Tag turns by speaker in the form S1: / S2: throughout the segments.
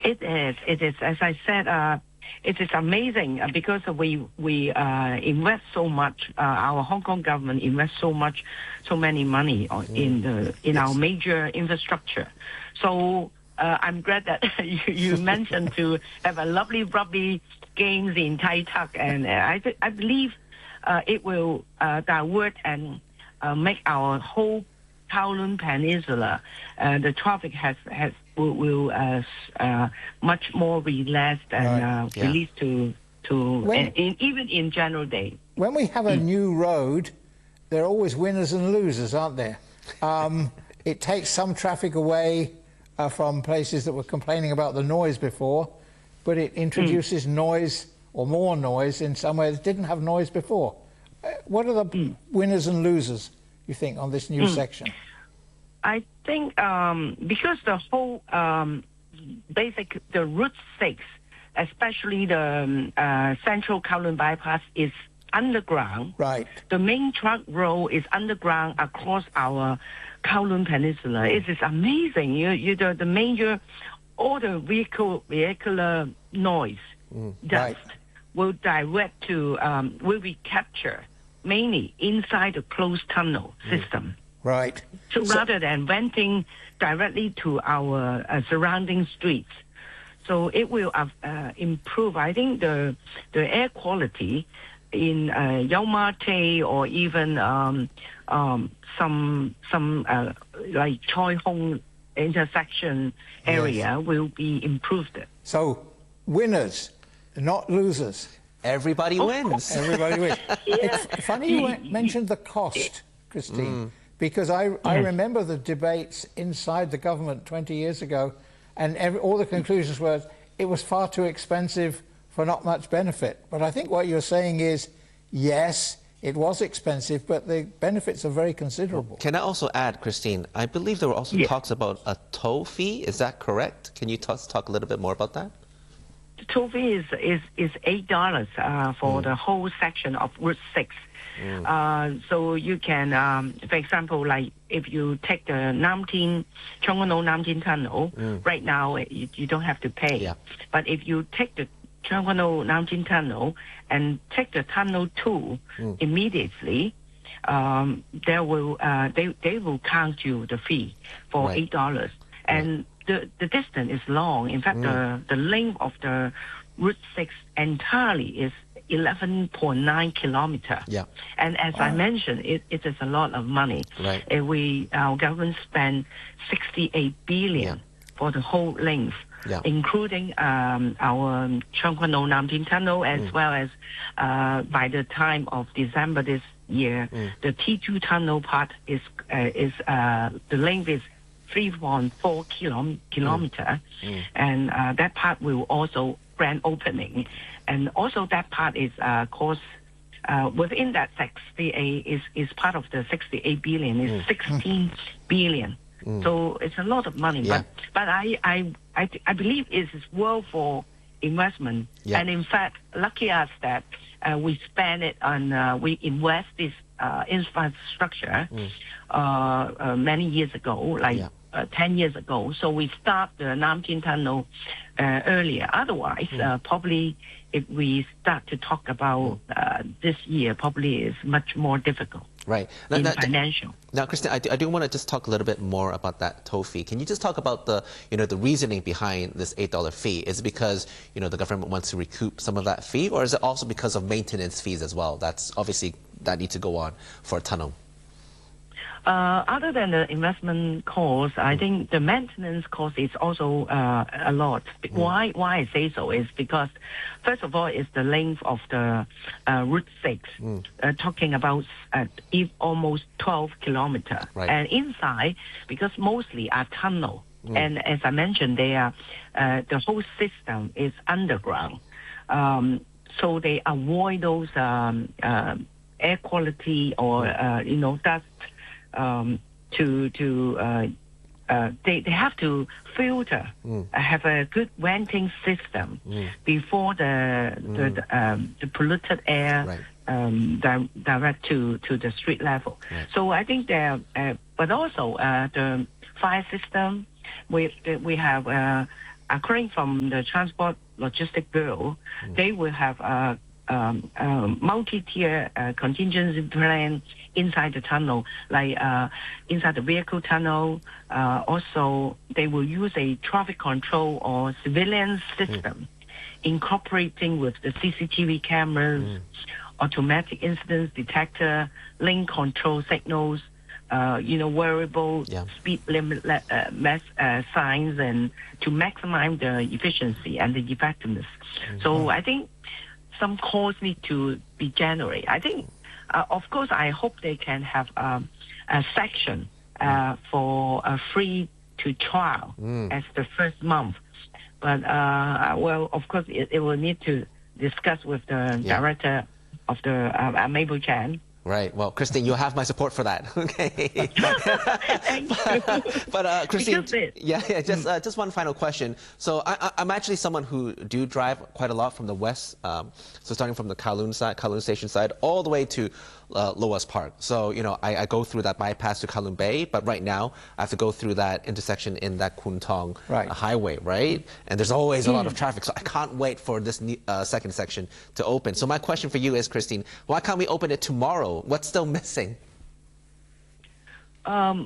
S1: It is. It is. As I said, it is amazing because we invest so much. Our Hong Kong government invests so many money in our major infrastructure. So I'm glad that you mentioned to have a lovely games in Tai Tak, and I believe it will divert and make our whole Kowloon Peninsula, the traffic will much more relaxed and released to even in general day.
S2: When we have a new road, there are always winners and losers, aren't there? It takes some traffic away from places that were complaining about the noise before, but it introduces noise or more noise in somewhere that didn't have noise before. What are the winners and losers, you think, on this new section?
S1: I think because the whole the Route 6, especially the Central Kowloon Bypass, is underground.
S2: Right.
S1: The main truck road is underground across our Kowloon Peninsula. It is amazing. The major, all the vehicular noise, dust will direct to will be captured mainly inside the closed tunnel system.
S2: Right.
S1: So rather than venting directly to our surrounding streets, so it will improve. I think the air quality in Yau Ma Tei or even some like Choi Hong intersection area will be improved.
S2: So winners, not losers.
S3: Everybody wins.
S2: Everybody wins. It's funny you mentioned the cost, Christine, because I remember the debates inside the government 20 years ago, and all the conclusions were it was far too expensive for not much benefit. But I think what you're saying is, yes, it was expensive, but the benefits are very considerable.
S3: Can I also add, Christine, I believe there were also talks about a toll fee. Is that correct? Can you talk a little bit more about that?
S1: The toll fee is $8 for the whole section of Route 6. So you can, for example, like if you take the Chung Kwan O Nam Tin Tunnel, right now you don't have to pay. Yeah. But if you take the Chung Kwan O Nam Tin Tunnel and take the Tunnel 2 immediately, they will count you the fee for $8. And the distance is long. In fact, the length of the Route 6 entirely is 11.9 kilometers. Yeah. And as I mentioned, it is a lot of money. Right. Our government spent 68 billion for the whole length, including our Chung Kwan O Nam Tin Tunnel, as well as by the time of December this year, the T2 tunnel part is the length is 3.4 kilometer, and that part will also grand opening, and also that part is cost within that 68 is part of the 68 billion is 16 billion. So it's a lot of money, but I believe it is worth for investment, and in fact, lucky us that we spend it on we invest this infrastructure many years ago, like 10 years ago. So we start the Nam Tin Tunnel earlier. Otherwise, probably if we start to talk about this year, probably is much more difficult.
S3: Right.
S1: Financial.
S3: Now, Christine, I do want to just talk a little bit more about that toll fee. Can you just talk about the reasoning behind this $8 fee? Is it because, the government wants to recoup some of that fee, or is it also because of maintenance fees as well? That's obviously that need to go on for a tunnel.
S1: Other than the investment cost, I think the maintenance cost is also a lot. Why I say so is because, first of all, it's the length of the Route 6, talking about almost 12 kilometers. Right. And inside, because mostly are tunnel, and as I mentioned, the whole system is underground. So they avoid those air quality or, dust. They have to filter, have a good venting system before the polluted air direct to the street level. Right. So I think but also the fire system. We have according from the Transport Logistic Bureau, they will have a multi-tier contingency plan inside the tunnel, like inside the vehicle tunnel. Also, they will use a traffic control or surveillance system, incorporating with the CCTV cameras, automatic incident detector, lane control signals, wearable speed limit signs, and to maximize the efficiency and the effectiveness. So I think some costs need to be generated. I think, of course, I hope they can have a section for a free to trial as the first month. But, well, of course, it will need to discuss with the director of the Mabel Chan.
S3: Right. Well, Christine, you'll have my support for that. Okay.
S1: Thank you.
S3: But Christine, just one final question. So I'm actually someone who do drive quite a lot from the west. So starting from the Kowloon Station side, all the way to Loas Park. So I go through that bypass to Kowloon Bay, but right now I have to go through that intersection in that Kwun Tong highway, right? And there's always a lot of traffic, so I can't wait for this second section to open. So my question for you is, Christine, why can't we open it tomorrow? What's still missing?
S1: Kowloon,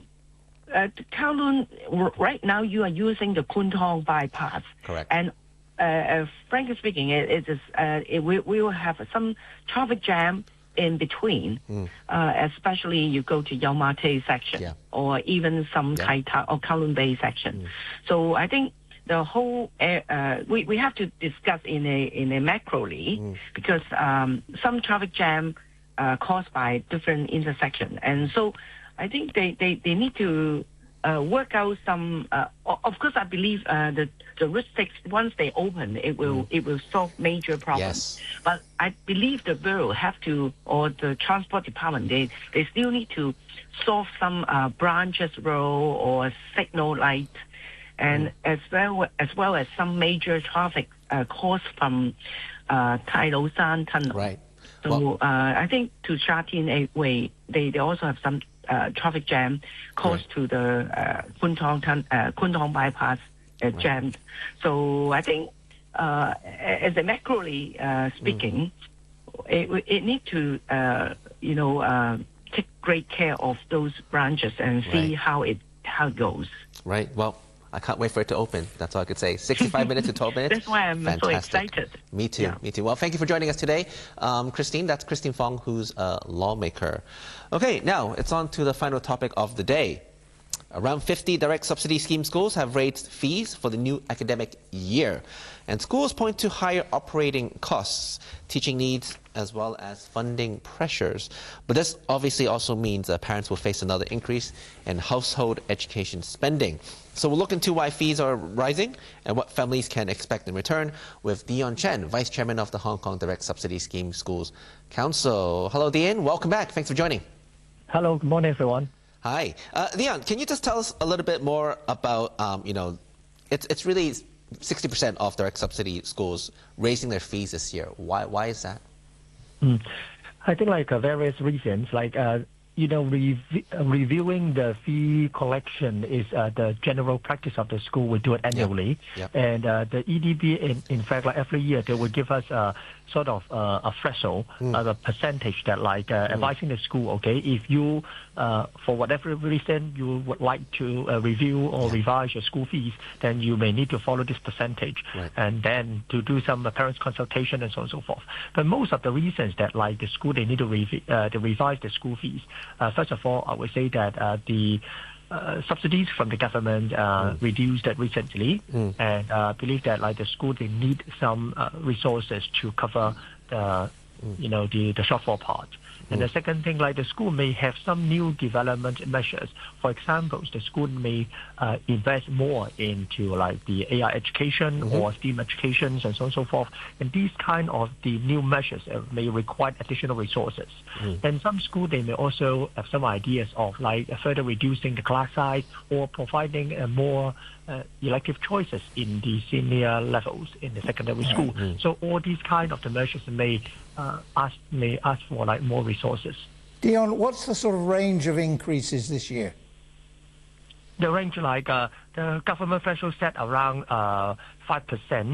S1: right now you are using the Kwun Tong bypass.
S3: Correct.
S1: And frankly speaking, we will have some traffic jam in between, especially you go to Yau Ma Tei section or even some Kai Ta or Kowloon Bay section. So I think the whole we have to discuss in a macroly because some traffic jam caused by different intersections, and so I think they need to work out some. Of course, I believe the Route 6, once they open, it will solve major problems. Yes. But I believe the bureau have to, or the transport department, they still need to solve some branches road or signal light, and as well as some major traffic caused from Tai Lo San Tunnel.
S3: Right.
S1: So I think to Sha Tin Way, they also have some traffic jam caused to the Kwun Tong bypass jammed. So I think as a macroly speaking, it need to take great care of those branches and see how it goes.
S3: Right. Well, I can't wait for it to open. That's all I could say. 65 minutes to 12 minutes.
S1: That's why I'm so excited.
S3: Me too. Me too. Well, thank you for joining us today. Christine, that's Christine Fong, who's a lawmaker. Okay, now it's on to the final topic of the day. Around 50 direct subsidy scheme schools have raised fees for the new academic year. And schools point to higher operating costs, teaching needs, as well as funding pressures. But this obviously also means that parents will face another increase in household education spending. So we'll look into why fees are rising and what families can expect in return with Dion Chen, Vice Chairman of the Hong Kong Direct Subsidy Scheme Schools Council. Hello, Dion. Welcome back. Thanks for joining.
S4: Hello. Good morning, everyone.
S3: Hi. Dion, can you just tell us a little bit more about, it's really 60% of direct subsidy schools raising their fees this year. Why is that?
S4: I think various reasons, reviewing the fee collection is the general practice of the school. We do it annually. And the EDB, in fact, every year, they will give us sort of a threshold, a percentage that advising the school, okay, if you, for whatever reason, you would like to review or revise your school fees, then you may need to follow this percentage. And then to do some parents consultation and so on and so forth. But most of the reasons that the school, they need to revise the school fees. First of all, I would say that the subsidies from the government reduced recently, and I believe that the school, they need some resources to cover the shortfall part. And the second thing, the school may have some new development measures. For example, the school may invest more into the AI education or STEAM educations and so on and so forth. And these kind of the new measures may require additional resources. And some schools, they may also have some ideas of further reducing the class size or providing more elective choices in the senior levels in the secondary school. So all these kind of the measures may ask for more resources.
S2: Dion, what's the sort of range of increases this year?
S4: The range the government threshold set around 5%.